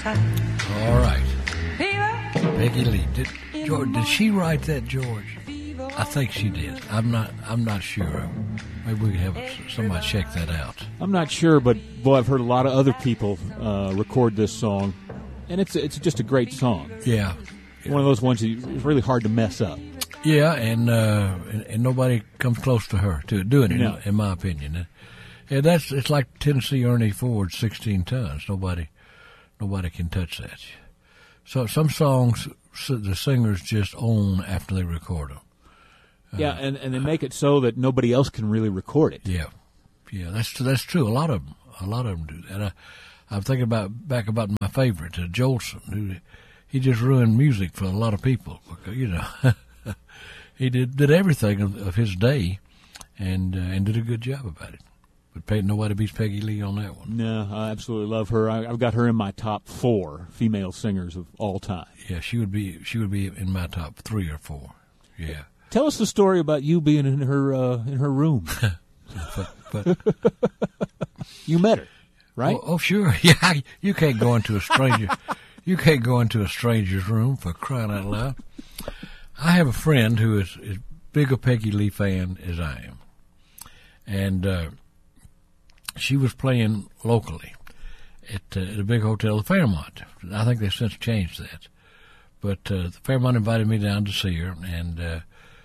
All right. Peggy Lee. Did she write that, George? I think she did. I'm not sure. Maybe we can have somebody check that out. I'm not sure, but boy, I've heard a lot of other people record this song, and it's just a great song. Yeah. One of those ones that it's really hard to mess up. Yeah, and nobody comes close to her to doing it, No. in my opinion. And it's like Tennessee Ernie Ford's 16 Tons. Nobody can touch that. So some songs the singers just own after they record them. Yeah, and they make it so that nobody else can really record it. Yeah, that's true. A lot of them do that. I'm thinking back about my favorite, Jolson, who he just ruined music for a lot of people. You know, he did everything of his day, and did a good job about it. But nobody beats Peggy Lee on that one. No, I absolutely love her. I've got her in my top 4 female singers of all time. Yeah, she would be in my top 3 or 4. Yeah. Tell us the story about you being in her room. but You met her, right? Oh, sure. Yeah, you can't go into a stranger. You can't go into a stranger's room, for crying out loud. I have a friend who is as big a Peggy Lee fan as I am, and she was playing locally at a big hotel, the Fairmont. I think they've since changed that, but the Fairmont invited me down to see her, and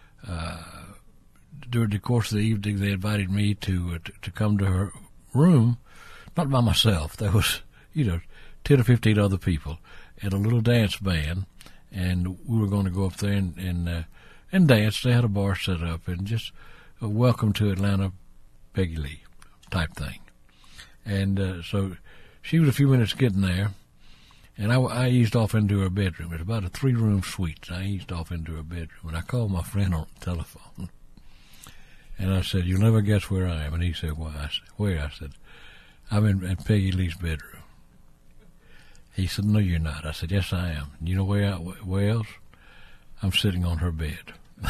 during the course of the evening, they invited me to come to her room, not by myself. There was 10 or 15 other people and a little dance band, and we were going to go up there and dance. They had a bar set up, and just a welcome to Atlanta, Peggy Lee type thing. And so she was a few minutes getting there, and I eased off into her bedroom. It's about a 3-room suite. I eased off into her bedroom, and I called my friend on the telephone. And I said, "You'll never guess where I am." And he said, "Why?" I said, "Where?" I said, "I'm in Peggy Lee's bedroom." He said, "No, you're not." I said, "Yes, I am." "You know where else?" "I'm sitting on her bed."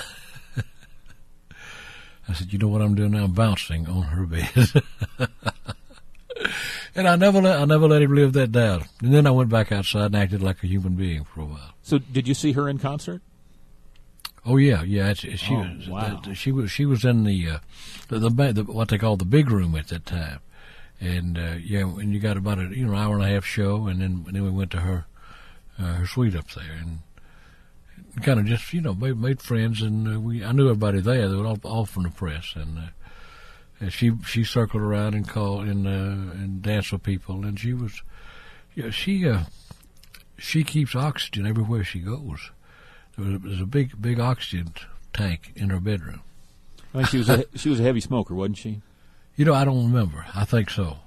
I said, "You know what I'm doing now? I'm bouncing on her bed." And I never let him live that down. And then I went back outside and acted like a human being for a while. So, did you see her in concert? Oh yeah. Wow. She was in the what they call the big room at that time, and and you got about an hour and a half show, and then we went to her suite up there, and kind of just made friends, and I knew everybody there. They were all from the press, and she circled around and called and danced with people, and she was she keeps oxygen everywhere she goes. There's a big oxygen tank in her bedroom. I think she was a heavy smoker, wasn't she? I don't remember. I think so.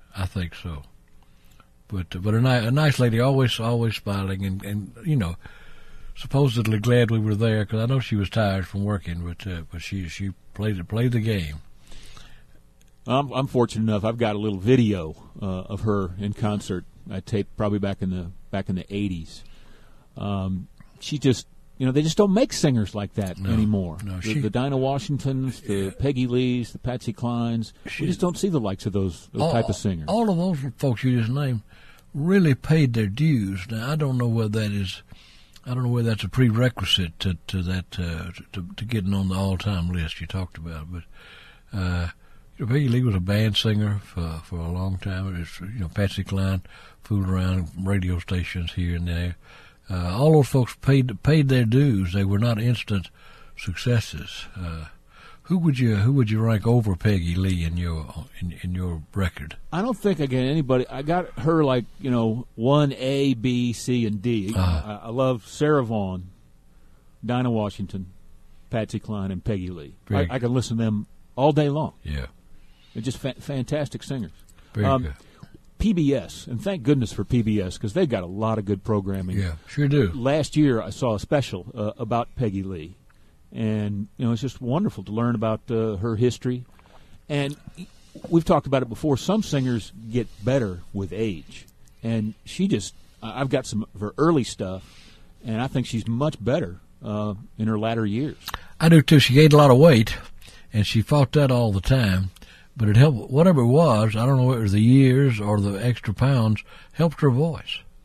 But a nice lady, always smiling, and supposedly glad we were there, because I know she was tired from working, but she played the game. I'm fortunate enough. I've got a little video of her in concert. I taped probably back in the 80s. She just, they just don't make singers like that anymore. No, the Dinah Washingtons, the Peggy Lees, the Patsy Clines. We just don't see the likes of those type of singers. All of those folks you just named really paid their dues. Now I don't know whether that's a prerequisite to that to getting on the all-time list you talked about, but. Peggy Lee was a band singer for a long time. It was, Patsy Cline fooled around radio stations here and there. All those folks paid their dues. They were not instant successes. Who would you rank over Peggy Lee in your record? I don't think I got anybody. I got her 1A, B, C, and D. I love Sarah Vaughan, Dinah Washington, Patsy Cline, and Peggy Lee. I can listen to them all day long. Yeah. They're just fantastic singers. Very good. PBS, and thank goodness for PBS, because they've got a lot of good programming. Yeah, sure do. Last year I saw a special about Peggy Lee, and it's just wonderful to learn about her history. And we've talked about it before. Some singers get better with age, and I've got some of her early stuff, and I think she's much better in her latter years. I do too. She gained a lot of weight, and she fought that all the time. But it helped, whatever it was, I don't know whether it was the years or the extra pounds, helped her voice.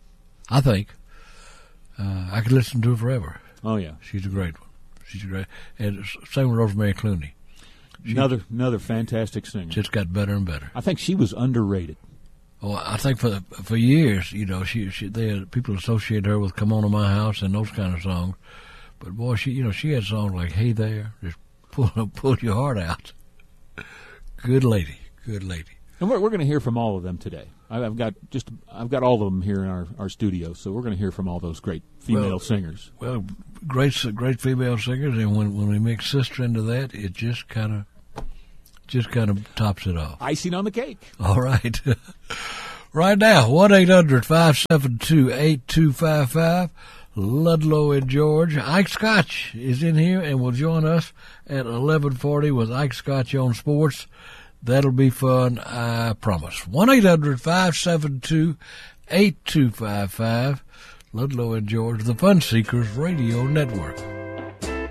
I think. I could listen to her forever. Oh, yeah. She's a great one. She's a great, and same with Rosemary Clooney. Another fantastic singer. Just got better and better. I think she was underrated. Oh, I think for years, people associated her with "Come On to My House" and those kind of songs. But boy, she had songs like "Hey There," just pull your heart out. Good lady. And we're going to hear from all of them today. I've got all of them here in our studio, so we're going to hear from all those great female singers. Well, great female singers, and when we mix sister into that, it just kind of tops it off. Icing on the cake. All right. Right now, 1-800-572-8255. Ludlow and George. Ike Scotch is in here and will join us at 11:40 with Ike Scotch on Sports. That'll be fun, I promise. 1-800-572-8255. Ludlow and George, the Fun Seekers Radio Network.